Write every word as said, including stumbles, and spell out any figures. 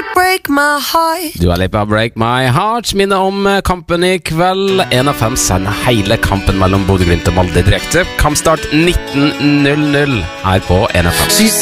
break my heart. Du har Lipa Break My Heart. Minne om kampen i kveld. En av fem sender hele kampen mellom Bodø Glimt og Molde direkte. Kampstart nitten null null her på en av fem.